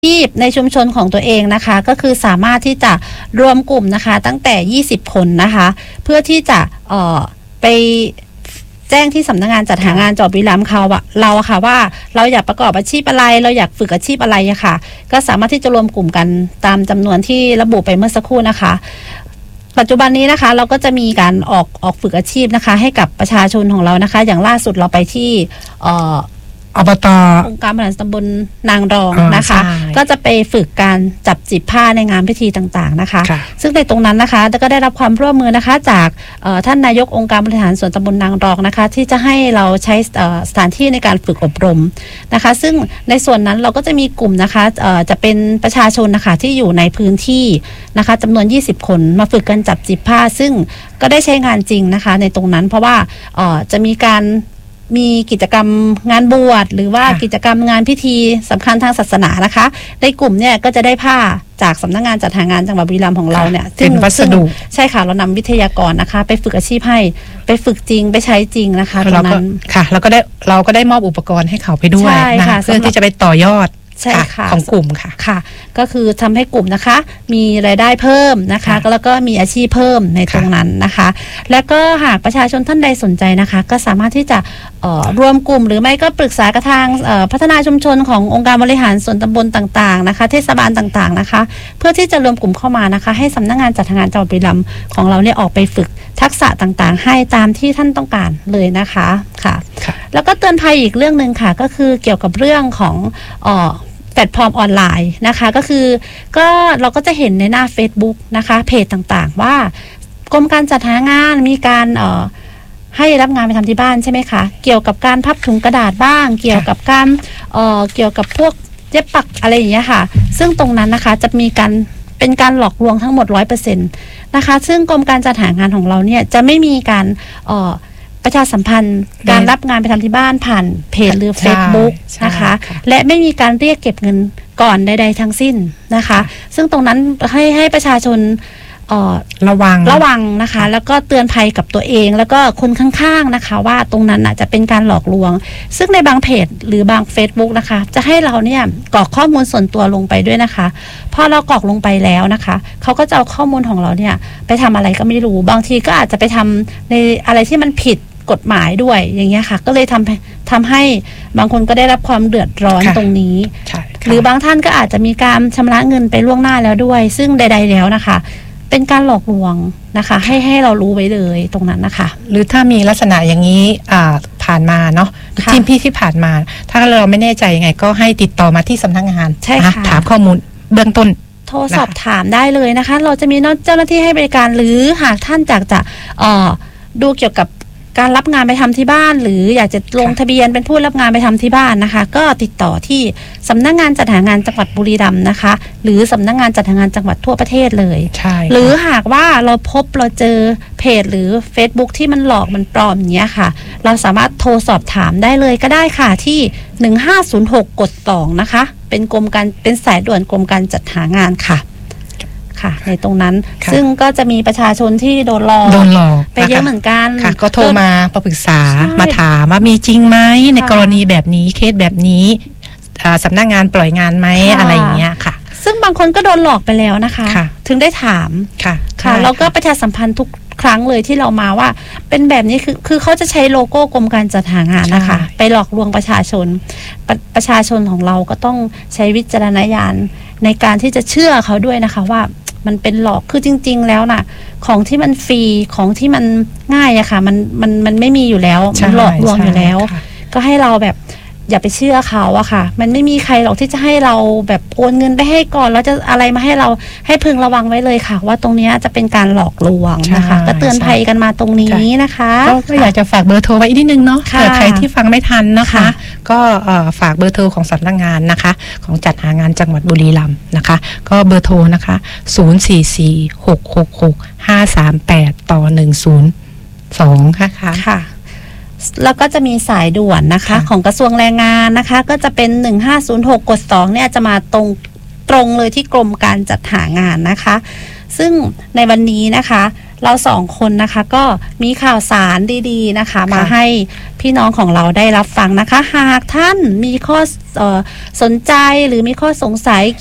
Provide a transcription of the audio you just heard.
ชีพในชุมชนของตัวเองนะคะก็คือสามารถที่จะรวมกลุ่มนะคะตั้งแต่20คนนะคะเพื่อที่จะไปแจ้งที่สำนักงานจัดหางานจังหวัดบุรีรัมย์เราค่ะว่าเราอยากประกอบอาชีพอะไรเราอยากฝึกอาชีพอะไรอะค่ะก็สามารถที่จะรวมกลุ่มกันตามจำนวนที่ระบุไปเมื่อสักครู่นะคะปัจจุบันนี้นะคะเราก็จะมีการออกฝึกอาชีพนะคะให้กับประชาชนของเรานะคะอย่างล่าสุดเราไปที่อบต. องค์การบริหารตำบลนางรองนะคะก็จะไปฝึกการจับจีบผ้าในงานพิธีต่างๆนะคะซึ่งในตรงนั้นนะคะก็ได้รับความร่วมมือนะคะจากท่านนายกองค์การบริหารส่วนตำบลนางรองนะคะที่จะให้เราใช้สถานที่ในการฝึกอบรมนะคะซึ่งในส่วนนั้นเราก็จะมีกลุ่มนะคะจะเป็นประชาชนนะคะที่อยู่ในพื้นที่นะคะจำนวน20คนมาฝึกการจับจีบผ้าซึ่งก็ได้ใช้งานจริงนะคะในตรงนั้นเพราะว่าจะมีกิจกรรมงานบวชหรือว่ากิจกรรมงานพิธีสำคัญทางศาสนานะคะในกลุ่มเนี่ยก็จะได้ผ้าจากสำนักงานจัดหางานจังหวัดบุรีรัมย์ของเราเนี่ยเป็นวัสดุใช่ค่ะเรานำวิทยากรนะคะไปฝึกอาชีพให้ไปฝึกจริงไปใช้จริงนะคะตรงนั้นค่ะเราก็ได้มอบอุปกรณ์ให้เขาไปด้วยนะคะเพื่อที่จะไปต่อยอดของกลุ่มค่ะก็คือทำให้กลุ่มนะคะมีรายได้เพิ่มนะคะแล้วก็มีอาชีพเพิ่มในตรงนั้นนะคะแล้วก็หากประชาชนท่านใดสนใจนะคะก็สามารถที่จะรวมกลุ่มหรือไม่ก็ปรึกษากับทางพัฒนาชุมชนขององค์การบริหารส่วนตำบลต่างๆนะคะเทศบาลต่างๆนะคะเพื่อที่จะรวมกลุ่มเข้ามานะคะให้สำนักงานจัดหางานจังหวัดบุรีรัมย์ของเราเนี่ยออกไปฝึกทักษะต่างๆให้ตามที่ท่านต้องการเลยนะคะค่ะแล้วก็เตือนภัยอีกเรื่องนึงค่ะก็คือเกี่ยวกับเรื่องของแพลตฟอร์มออนไลน์นะคะก็คือเราก็จะเห็นในหน้า Facebook นะคะเพจต่างๆว่ากรมการจัดหางานมีการให้รับงานไปทำที่บ้านใช่ไหมคะเกี่ยวกับการพับถุงกระดาษบ้างเกี่ยวกับการเกี่ยวกับพวกเย็บปักอะไรอย่างเงี้ยค่ะซึ่งตรงนั้นนะคะจะมีเป็นการหลอกลวงทั้งหมด 100% นะคะซึ่งกรมการจัดหางานของเราเนี่ยจะไม่มีการประชาสัมพันธ์การรับงานไปทำที่บ้านผ่านเพจหรือ Facebook นะคะและไม่มีการเรียกเก็บเงินก่อนใดๆทั้งสิ้นนะคะซึ่งตรงนั้นให้ประชาชนระวังนะคะแล้วก็เตือนภัยกับตัวเองแล้วก็คนข้างๆนะคะว่าตรงนั้นจะเป็นการหลอกลวงซึ่งในบางเพจหรือบาง Facebook นะคะจะให้เราเนี่ยกรอกข้อมูลส่วนตัวลงไปด้วยนะคะพอเรากรอกลงไปแล้วนะคะเขาก็จะเอาข้อมูลของเราเนี่ยไปทำอะไรก็ไม่รู้บางทีก็อาจจะไปทำในอะไรที่มันผิดกฎหมายด้วยอย่างเงี้ยค่ะก็เลยทำให้บางคนก็ได้รับความเดือดร้อนตรงนี้หรือบางท่านก็อาจจะมีการชำระเงินไปล่วงหน้าแล้วด้วยซึ่งใดๆแล้วนะคะเป็นการหลอกลวงนะคะให้เรารู้ไว้เลยตรงนั้นนะคะหรือถ้ามีลักษณะอย่างนี้ผ่านมาเนาะทีมพี่ที่ผ่านมาถ้าเราไม่แน่ใจยังไงก็ให้ติดต่อมาที่สำนักงานถามข้อมูลเบื้องต้นโทรสอบถามได้เลยนะคะเราจะมีเจ้าหน้าที่ให้บริการหรือหากท่านอยากจะดูเกี่ยวกับการรับงานไปทำที่บ้านหรืออยากจะลงทะเบียนเป็นผู้รับงานไปทำที่บ้านนะคะก็ติดต่อที่สำนักงานจัดหางานจังหวัดบุรีรัมย์นะคะหรือสำนักงานจัดหางานจังหวัดทั่วประเทศเลยหรือหากว่าเราเจอเพจหรือ Facebook ที่มันหลอกมันปลอมอย่างเงี้ยค่ะเราสามารถโทรสอบถามได้เลยก็ได้ค่ะที่1506กด2นะคะเป็นสายด่วนกรมการจัดหางานค่ะในตรงนั้นซึ่งก็จะมีประชาชนที่โดนหลอกไปเยอะเหมือนกันก็โทรมาปรึกษามาถามว่ามีจริงไหมในกรณีแบบนี้เคสแบบนี้สำนักงานปล่อยงานไหมอะไรอย่างเงี้ยค่ะซึ่งบางคนก็โดนหลอกไปแล้วนะคะถึงได้ถามค่ะแล้วก็ประชาสัมพันธ์ทุกครั้งเลยที่เรามาว่าเป็นแบบนี้คือเขาจะใช้โลโก้กรมการจัดหางานนะคะไปหลอกลวงประชาชนของเราก็ต้องใช้วิจารณญาณในการที่จะเชื่อเขาด้วยนะคะว่ามันเป็นหลอกคือจริงๆแล้วน่ะของที่มันฟรีของที่มันง่ายอะค่ะมันไม่มีอยู่แล้วมันหลอกลวงอยู่แล้วก็ให้เราแบบอย่าไปเชื่อเขาอะค่ะมันไม่มีใครหรอกที่จะให้เราแบบโอนเงินไปให้ก่อนแล้วจะอะไรมาให้เราให้พึงระวังไว้เลยค่ะว่าตรงนี้จะเป็นการหลอกลวงนะคะก็เตือนภัยกันมาตรงนี้นะคะก็อยากจะฝากเบอร์โทรไว้อีกนิดนึงเนาะเผื่อใครที่ฟังไม่ทันนะคะก็ฝากเบอร์โทรของสำนักงานนะคะของจัดหางานจังหวัดบุรีรัมย์นะคะก็เบอร์โทรนะคะ044-666-538-102ค่ะแล้วก็จะมีสายด่วนนะคะของกระทรวงแรงงานนะคะก็จะเป็น1506กด2เนี่ยจะมาตรงเลยที่กรมการจัดหางานนะคะซึ่งในวันนี้นะคะเราสองคนนะคะก็มีข่าวสารดีๆนะคะมาให้พี่น้องของเราได้รับฟังนะคะหากท่านมีข้อสนใจหรือมีข้อสงสัย